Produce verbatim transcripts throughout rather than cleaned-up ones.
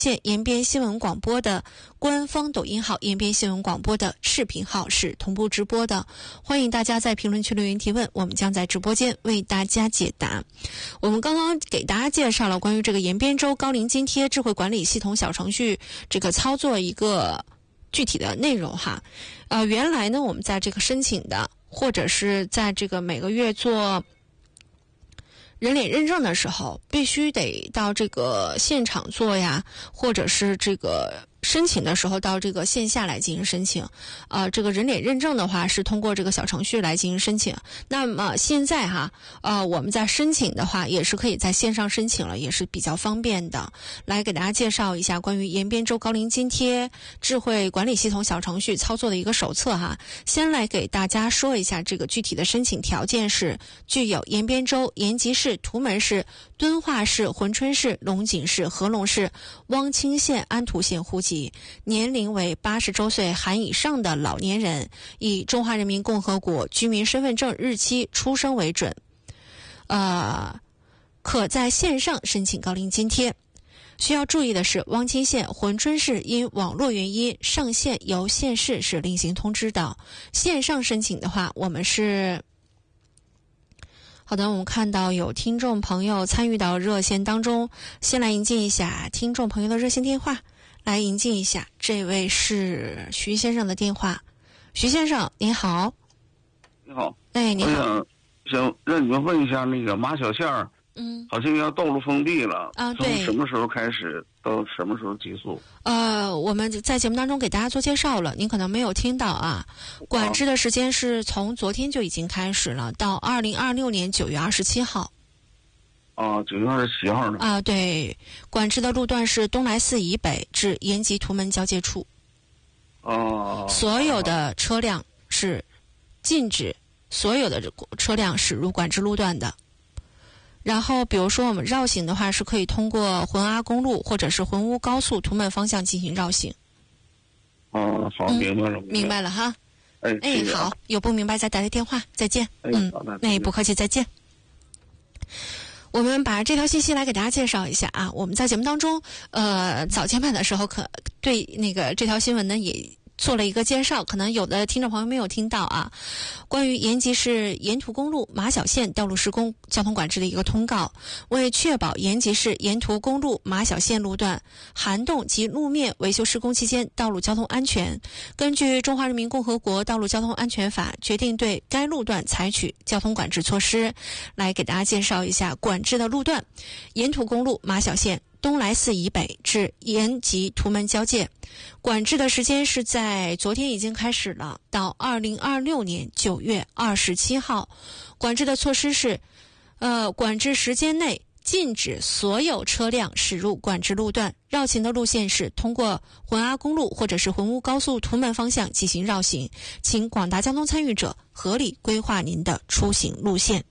现延边新闻广播的官方抖音号延边新闻广播的视频号是同步直播的，欢迎大家在评论区留言提问，我们将在直播间为大家解答。我们刚刚给大家介绍了关于这个延边州高龄津贴智慧管理系统小程序这个操作一个具体的内容哈。呃，原来呢我们在这个申请的或者是在这个每个月做人脸认证的时候，必须得到这个现场做呀，或者是这个申请的时候到这个线下来进行申请。呃，这个人脸认证的话是通过这个小程序来进行申请。那么现在哈，呃，我们在申请的话也是可以在线上申请了，也是比较方便的。来给大家介绍一下关于延边州高龄津贴智慧管理系统小程序操作的一个手册哈。先来给大家说一下这个具体的申请条件是：具有延边州、延吉市、图门市、敦化市、珲春市、龙井市、合龙市、汪清县、安图县户籍，年龄为八十周岁含以上的老年人，以中华人民共和国居民身份证日期出生为准，呃，可在线上申请高龄津贴。需要注意的是，汪清县、珲春市因网络原因上线由县市是另行通知的。线上申请的话，我们是好的，我们看到有听众朋友参与到热线当中，先来迎接一下听众朋友的热线电话。来迎接一下，这位是徐先生的电话。徐先生您好。 你好。 哎，你好。 我想想让你们问一下那个马小县儿， 嗯， 好像要道路封闭了啊，对， 从什么时候开始到什么时候结束？ 呃，我们在节目当中给大家做介绍了，您可能没有听到啊。管制的时间是从昨天就已经开始了，到二零二六年九月二十七号。 啊，九月二十七号呢？ 啊，对，管制的路段是东来寺以北至延吉图门交界处。 哦、啊。 所有的车辆是禁止所有的车辆驶入管制路段的。然后比如说我们绕行的话，是可以通过浑阿公路或者是浑乌高速图门方向进行绕行。 哦、啊，好，明白了、嗯， 明白了哈。 哎， 哎，好，有不明白再打个电话，再见。 哎、 嗯， 好的， 那、哎、不客气，再见。我们把这条信息来给大家介绍一下啊。我们在节目当中，呃，早间版的时候可对那个这条新闻呢也做了一个介绍，可能有的听众朋友没有听到啊。关于延吉市沿途公路马小县道路施工交通管制的一个通告，为确保延吉市沿途公路马小县路段涵洞及路面维修施工期间道路交通安全，根据《中华人民共和国道路交通安全法》决定对该路段采取交通管制措施。来给大家介绍一下管制的路段：沿途公路马小县东来寺以北至延吉图门交界，管制的时间是在昨天已经开始了，到二零二六年九月二十七号。管制的措施是，呃，管制时间内禁止所有车辆驶入管制路段，绕行的路线是通过浑阿公路或者是浑乌高速图门方向进行绕行，请广大交通参与者合理规划您的出行路线。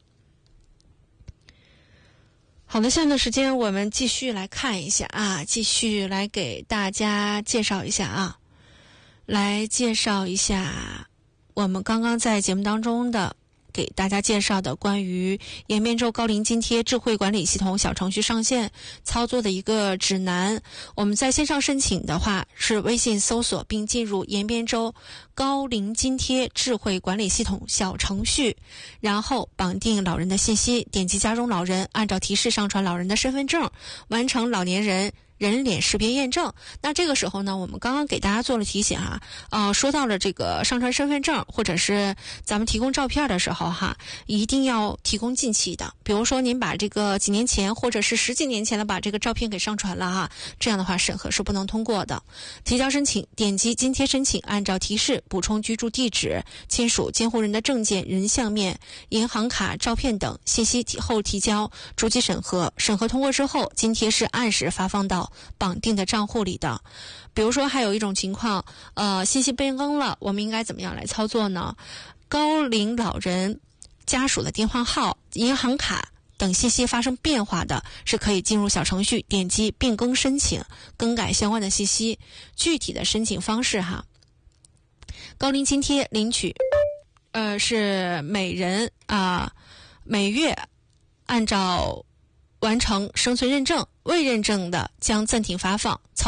好的，现在的时间我们继续来看一下啊，继续来给大家介绍一下啊，来介绍一下我们刚刚在节目当中的给大家介绍的关于延边州高龄津贴智慧管理系统小程序上线操作的一个指南。我们在线上申请的话，是微信搜索并进入延边州高龄津贴智慧管理系统小程序，然后绑定老人的信息，点击加入老人，按照提示上传老人的身份证，完成老年人人脸识别验证。那这个时候呢，我们刚刚给大家做了提醒哈，呃，说到了这个上传身份证或者是咱们提供照片的时候哈，一定要提供近期的，比如说您把这个几年前或者是十几年前的把这个照片给上传了哈，这样的话审核是不能通过的。提交申请，点击津贴申请，按照提示补充居住地址、签署监护人的证件、人像面、银行卡、照片等信息后提交，逐级审核，审核通过之后，津贴是按时发放到绑定的账户里的。比如说还有一种情况，呃，信息变更了，我们应该怎么样来操作呢？高龄老人家属的电话号、银行卡等信息发生变化的，是可以进入小程序点击变更申请，更改相关的信息。具体的申请方式哈，高龄津贴领取，呃，是每人啊、呃、每月按照完成生存认证，未认证的将暂停发放。